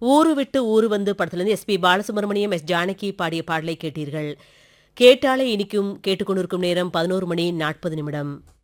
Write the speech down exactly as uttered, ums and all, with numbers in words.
ஊரு விட்டு ஊரு வந்து படத்திலிருந்து S B Balasubramaniam S Janaki பாடிய பாடலை கேட்டீர்கள். கேட்டாலே இனிக்கும் கேட்டுக்கொண்டிருக்கும் நேரம் பதினோரு மணி நாற்பது நிமிடம்.